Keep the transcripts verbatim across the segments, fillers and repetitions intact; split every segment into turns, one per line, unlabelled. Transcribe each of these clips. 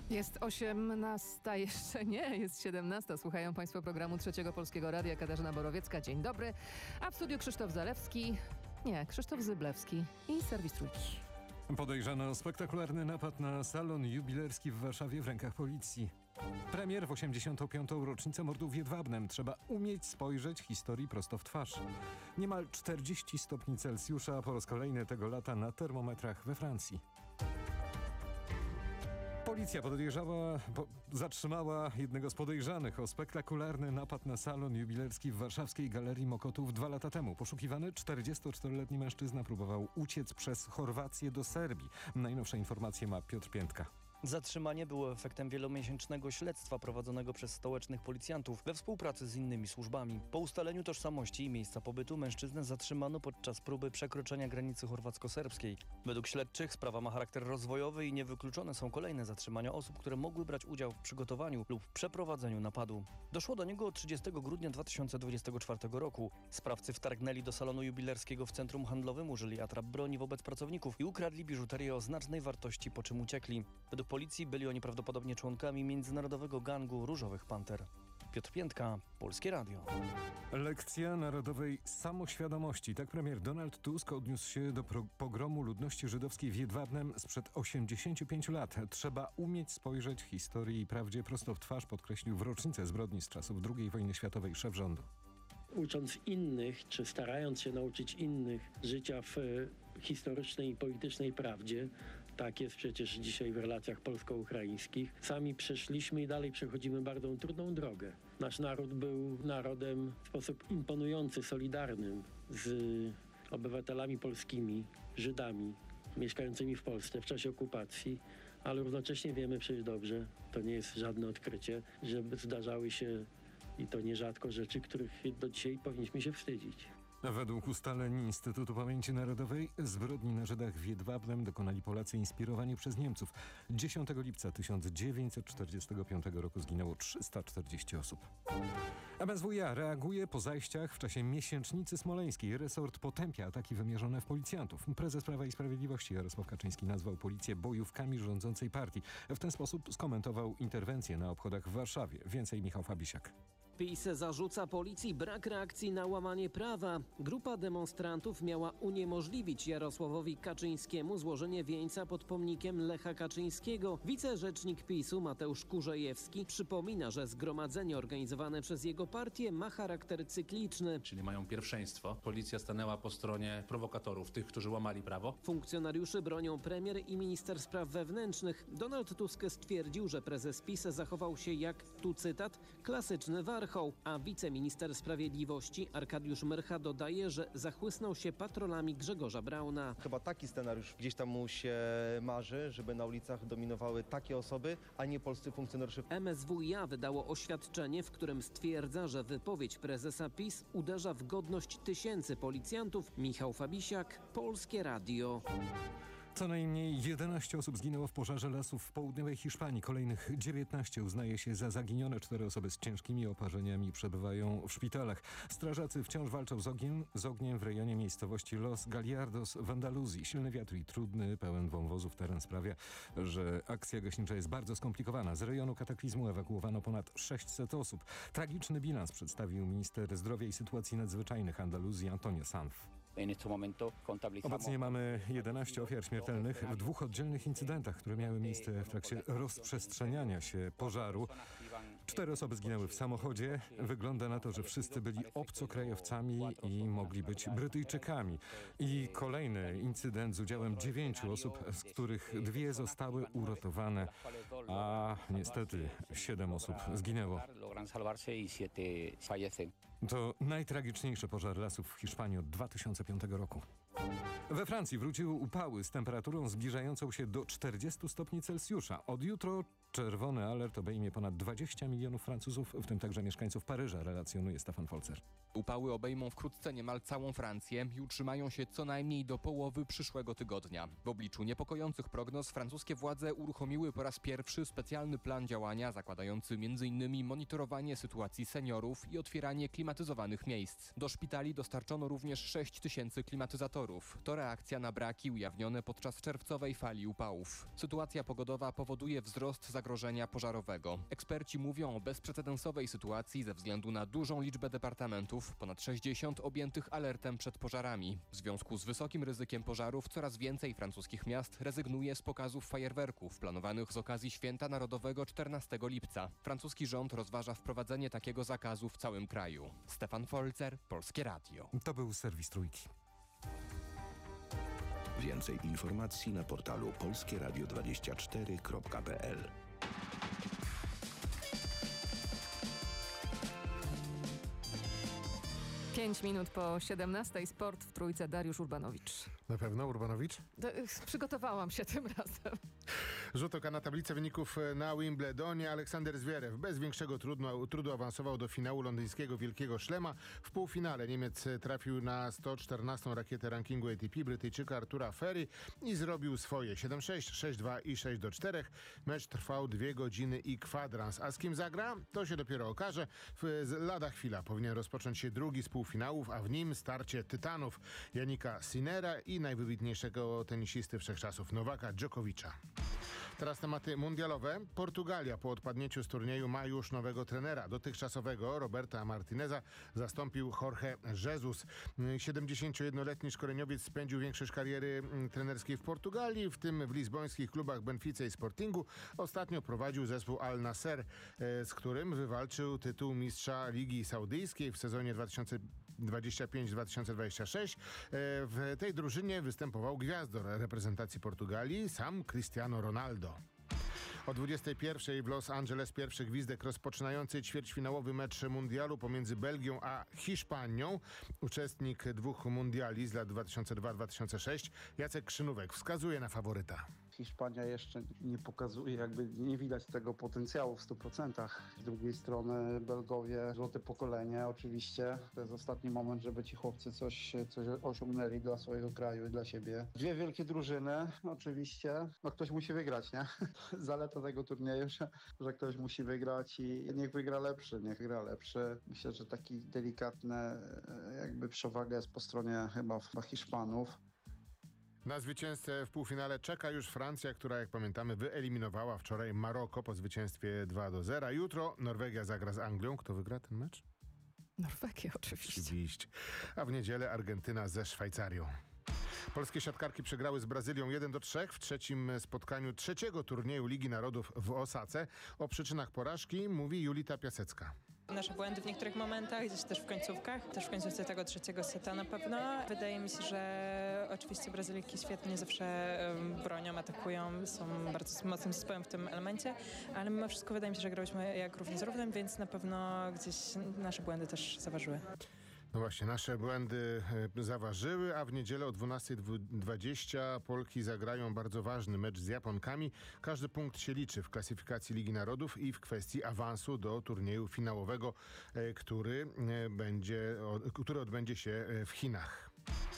Jest osiemnasta, jeszcze nie, jest siedemnasta. Słuchają Państwo programu Trzeciego Polskiego Radia. Katarzyna Borowiecka, dzień dobry. A w studiu Krzysztof Zalewski, nie, Krzysztof Zyblewski i serwis Trójki.
Podejrzano spektakularny napad na salon jubilerski w Warszawie w rękach policji. Premier w osiemdziesiątą piątą rocznicę mordu w Jedwabnem. Trzeba umieć spojrzeć historii prosto w twarz. Niemal czterdzieści stopni Celsjusza po raz kolejny tego lata na termometrach we Francji. Policja podejrzała, po, zatrzymała jednego z podejrzanych o spektakularny napad na salon jubilerski w warszawskiej Galerii Mokotów dwa lata temu. Poszukiwany czterdziestoczteroletni mężczyzna próbował uciec przez Chorwację do Serbii. Najnowsze informacje ma Piotr Piętka.
Zatrzymanie było efektem wielomiesięcznego śledztwa prowadzonego przez stołecznych policjantów we współpracy z innymi służbami. Po ustaleniu tożsamości i miejsca pobytu mężczyznę zatrzymano podczas próby przekroczenia granicy chorwacko-serbskiej. Według śledczych sprawa ma charakter rozwojowy i niewykluczone są kolejne zatrzymania osób, które mogły brać udział w przygotowaniu lub przeprowadzeniu napadu. Doszło do niego trzydziestego grudnia dwa tysiące dwudziestego czwartego roku. Sprawcy wtargnęli do salonu jubilerskiego w centrum handlowym, użyli atrap broni wobec pracowników i ukradli biżuterię o znacznej wartości, po czym uciekli. Według policji byli oni prawdopodobnie członkami międzynarodowego gangu Różowych Panter. Piotr Piętka, Polskie Radio.
Lekcja narodowej samoświadomości. Tak premier Donald Tusk odniósł się do pogromu ludności żydowskiej w Jedwabnem sprzed osiemdziesięciu pięciu lat. Trzeba umieć spojrzeć historii i prawdzie prosto w twarz, podkreślił w rocznicę zbrodni z czasów drugiej wojny światowej szef rządu.
Ucząc innych, czy starając się nauczyć innych życia w historycznej i politycznej prawdzie, tak jest przecież dzisiaj w relacjach polsko-ukraińskich, sami przeszliśmy i dalej przechodzimy bardzo trudną drogę. Nasz naród był narodem w sposób imponujący, solidarnym z obywatelami polskimi, Żydami mieszkającymi w Polsce w czasie okupacji, ale równocześnie wiemy przecież dobrze, to nie jest żadne odkrycie, że zdarzały się i to nierzadko rzeczy, których do dzisiaj powinniśmy się wstydzić.
Według ustaleń Instytutu Pamięci Narodowej zbrodni na Żydach w Jedwabnem dokonali Polacy inspirowani przez Niemców. dziesiątego lipca tysiąc dziewięćset czterdziestego piątego roku zginęło trzysta czterdzieści osób. M S W iA reaguje po zajściach w czasie miesięcznicy smoleńskiej. Resort potępia ataki wymierzone w policjantów. Prezes Prawa i Sprawiedliwości Jarosław Kaczyński nazwał policję bojówkami rządzącej partii. W ten sposób skomentował interwencję na obchodach w Warszawie. Więcej Michał Fabisiak.
PiS zarzuca policji brak reakcji na łamanie prawa. Grupa demonstrantów miała uniemożliwić Jarosławowi Kaczyńskiemu złożenie wieńca pod pomnikiem Lecha Kaczyńskiego. Wicerzecznik PiSu Mateusz Kurzejewski przypomina, że zgromadzenie organizowane przez jego partię ma charakter cykliczny.
Czyli mają pierwszeństwo. Policja stanęła po stronie prowokatorów, tych, którzy łamali prawo.
Funkcjonariuszy bronią premier i minister spraw wewnętrznych. Donald Tusk stwierdził, że prezes PiS zachował się jak, tu cytat, klasyczny warchoł. A wiceminister sprawiedliwości Arkadiusz Myrcha dodaje, że zachłysnął się patrolami Grzegorza Brauna.
Chyba taki scenariusz gdzieś tam mu się marzy, żeby na ulicach dominowały takie osoby, a nie polscy funkcjonariusze.
M S W iA wydało oświadczenie, w którym stwierdza, że wypowiedź prezesa PiS uderza w godność tysięcy policjantów. Michał Fabisiak, Polskie Radio.
Co najmniej jedenaście osób zginęło w pożarze lasów w południowej Hiszpanii. Kolejnych dziewiętnaście uznaje się za zaginione. Cztery osoby z ciężkimi oparzeniami przebywają w szpitalach. Strażacy wciąż walczą z ogniem, z ogniem w rejonie miejscowości Los Gallardos w Andaluzji. Silny wiatr i trudny, pełen wąwozów teren sprawia, że akcja gaśnicza jest bardzo skomplikowana. Z rejonu kataklizmu ewakuowano ponad sześćset osób. Tragiczny bilans przedstawił minister zdrowia i sytuacji nadzwyczajnych Andaluzji Antonio Sanz. Obecnie mamy jedenaście ofiar śmiertelnych w dwóch oddzielnych incydentach, które miały miejsce w trakcie rozprzestrzeniania się pożaru. Cztery osoby zginęły w samochodzie. Wygląda na to, że wszyscy byli obcokrajowcami i mogli być Brytyjczykami. I kolejny incydent z udziałem dziewięciu osób, z których dwie zostały uratowane, a niestety siedem osób zginęło. To najtragiczniejszy pożar lasów w Hiszpanii od dwa tysiące piątego roku. We Francji wróciły upały z temperaturą zbliżającą się do czterdziestu stopni Celsjusza. Od jutro czerwony alert obejmie ponad dwadzieścia milionów Francuzów, w tym także mieszkańców Paryża, relacjonuje Stefan Folzer.
Upały obejmą wkrótce niemal całą Francję i utrzymają się co najmniej do połowy przyszłego tygodnia. W obliczu niepokojących prognoz francuskie władze uruchomiły po raz pierwszy specjalny plan działania zakładający między innymi monitorowanie sytuacji seniorów i otwieranie klimatyzowanych miejsc. Do szpitali dostarczono również sześć tysięcy klimatyzatorów. To reakcja na braki ujawnione podczas czerwcowej fali upałów. Sytuacja pogodowa powoduje wzrost zagrożenia zagrożenia pożarowego. Eksperci mówią o bezprecedensowej sytuacji ze względu na dużą liczbę departamentów, ponad sześćdziesiąt objętych alertem przed pożarami. W związku z wysokim ryzykiem pożarów coraz więcej francuskich miast rezygnuje z pokazów fajerwerków planowanych z okazji Święta Narodowego czternastego lipca. Francuski rząd rozważa wprowadzenie takiego zakazu w całym kraju. Stefan Folzer, Polskie Radio.
To był serwis Trójki.
Więcej informacji na portalu polskie radio dwadzieścia cztery kropka p l.
Pięć minut po siedemnastej. Sport w Trójce. Dariusz Urbanowicz.
Na pewno Urbanowicz?
D- przygotowałam się tym razem.
Rzut oka na tablicę wyników na Wimbledonie. Aleksander Zwierew bez większego trudu, trudu awansował do finału londyńskiego Wielkiego Szlema. W półfinale Niemiec trafił na sto czternastą rakietę rankingu A T P Brytyjczyka Artura Ferry i zrobił swoje siedem sześć, sześć dwa i sześć do czterech. Mecz trwał dwie godziny i kwadrans. A z kim zagra? To się dopiero okaże. W lada chwila powinien rozpocząć się drugi z półfinałów, a w nim starcie tytanów Janika Sinnera i najwybitniejszego tenisisty wszechczasów Nowaka Dżokowicza. Teraz tematy mundialowe. Portugalia po odpadnięciu z turnieju ma już nowego trenera. Dotychczasowego Roberta Martineza zastąpił Jorge Jesus. siedemdziesięciojednoletni szkoleniowiec spędził większość kariery trenerskiej w Portugalii, w tym w lizbońskich klubach Benfice i Sportingu. Ostatnio prowadził zespół Al Nasser, z którym wywalczył tytuł mistrza Ligi Saudyjskiej w sezonie dwa tysiące dwudziestym piątym dwa tysiące dwudziestym szóstym. W tej drużynie występował gwiazdor reprezentacji Portugalii, sam Cristiano Ronaldo. O dwudziestej pierwszej w Los Angeles pierwszy gwizdek rozpoczynający ćwierćfinałowy mecz mundialu pomiędzy Belgią a Hiszpanią. Uczestnik dwóch mundiali z lat dwa tysiące drugiego dwa tysiące szóstego Jacek Krzynówek wskazuje na faworyta.
Hiszpania jeszcze nie pokazuje, jakby nie widać tego potencjału w stu procentach. Z drugiej strony Belgowie, złote pokolenie oczywiście. To jest ostatni moment, żeby ci chłopcy coś, coś osiągnęli dla swojego kraju i dla siebie. Dwie wielkie drużyny oczywiście. No ktoś musi wygrać, nie? Zaleta tego turnieju, że, że ktoś musi wygrać i niech wygra lepszy, niech gra lepszy. Myślę, że taki delikatny jakby przewagę jest po stronie chyba Hiszpanów.
Na zwycięzcę w półfinale czeka już Francja, która, jak pamiętamy, wyeliminowała wczoraj Maroko po zwycięstwie dwa do zera. Jutro Norwegia zagra z Anglią. Kto wygra ten mecz?
Norwegia oczywiście.
Oczywiście. A w niedzielę Argentyna ze Szwajcarią. Polskie siatkarki przegrały z Brazylią jeden do trzech w trzecim spotkaniu trzeciego turnieju Ligi Narodów w Osace. O przyczynach porażki mówi Julita Piasecka.
Nasze błędy w niektórych momentach, gdzieś też w końcówkach, też w końcówce tego trzeciego seta na pewno. Wydaje mi się, że oczywiście Brazylijki świetnie zawsze bronią, atakują, są bardzo mocnym zespołem w tym elemencie, ale mimo wszystko wydaje mi się, że grałyśmy jak równy z równym, więc na pewno gdzieś nasze błędy też zaważyły.
No właśnie, nasze błędy zaważyły, a w niedzielę o dwunastej dwadzieścia Polki zagrają bardzo ważny mecz z Japonkami. Każdy punkt się liczy w klasyfikacji Ligi Narodów i w kwestii awansu do turnieju finałowego, który będzie, który odbędzie się w Chinach.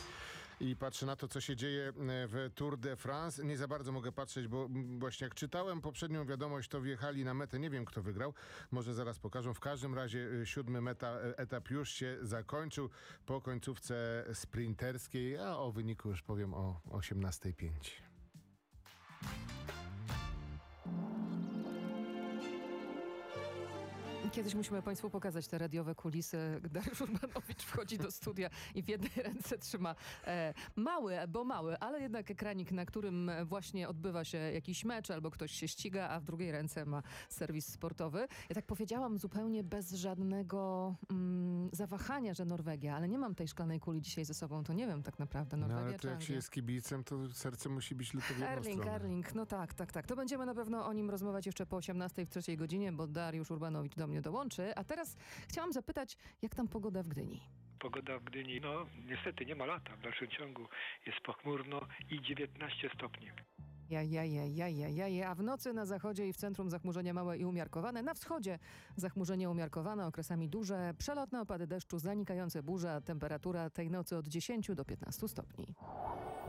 I patrzę na to, co się dzieje w Tour de France. Nie za bardzo mogę patrzeć, bo właśnie jak czytałem poprzednią wiadomość, to wjechali na metę. Nie wiem, kto wygrał. Może zaraz pokażą. W każdym razie siódmy meta, etap już się zakończył po końcówce sprinterskiej, a o wyniku już powiem o osiemnastej pięć.
Kiedyś musimy Państwu pokazać te radiowe kulisy. Dariusz Urbanowicz wchodzi do studia i w jednej ręce trzyma e, mały, bo mały, ale jednak ekranik, na którym właśnie odbywa się jakiś mecz albo ktoś się ściga, a w drugiej ręce ma serwis sportowy. Ja tak powiedziałam zupełnie bez żadnego mm, zawahania, że Norwegia, ale nie mam tej szklanej kuli dzisiaj ze sobą, to nie wiem tak naprawdę. Norwegia
no ale to
czy
jak
Anglia?
się jest kibicem, to serce musi być tylko w jedną
Erling,
stronę.
Erling, no tak, tak, tak. To będziemy na pewno o nim rozmawiać jeszcze po osiemnastej w trzeciej godzinie, bo Dariusz Urbanowicz do mnie dołączy. A teraz chciałam zapytać, jak tam pogoda w Gdyni?
Pogoda w Gdyni, no niestety nie ma lata. W dalszym ciągu jest pochmurno i dziewiętnaście stopni.
Ja, ja, ja, ja, ja, ja, ja. A w nocy na zachodzie i w centrum zachmurzenie małe i umiarkowane. Na wschodzie zachmurzenie umiarkowane, okresami duże, przelotne opady deszczu, zanikające burze, a temperatura tej nocy od dziesięciu do piętnastu stopni.